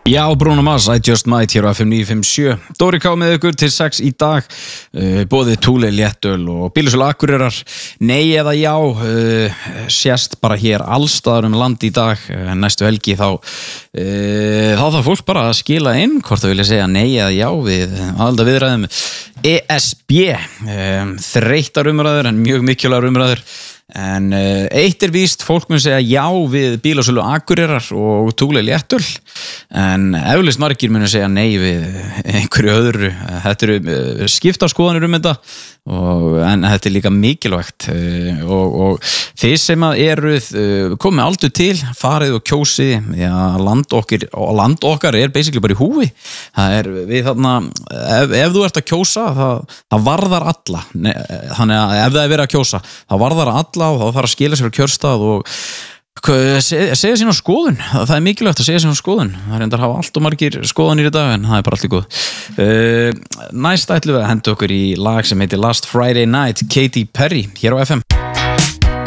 Já, Bruno Mars, I Just Might hér á FM 957. Dóri K með ykkur til 6 í dag. Boðið Thule léttöl og Bílasölu Akureyrar. Nei eða já, sést bara hér allstaðar land í dag. Næstu helgi þá þarf fólk bara að skila inn hvort það vilja segja nei eða já við aðalda viðræðum ESB. Þreyttar umræður en mjög mikilvægar umræður. En eitt víst, fólk mun segja já við Bílasölu Akureyrar og Thule léttöl, en eflaust margir munu segja nei við einhverju öðru. Þetta eru skiptar skoðanir þetta, en þetta er líka mikilvægt og þið sem eruð komið aldur til, farið og kjósið. Já, land okkar er basically bara í húfi. Það er við þarna, ef þú ert að kjósa, það varðar alla. Þannig að ef það er verið að kjósa, það varðar alla og þá þarf að skila sér á kjörstað og segja sína skoðun. Það er mikilvægt að segja sína skoðun. Það er reyndar að hafa allt og margir skoðanir í dag, en það er bara allt í góð. Næst ætlum við að henda okkur í lag sem heitir Last Friday Night, Katy Perry, hér á FM.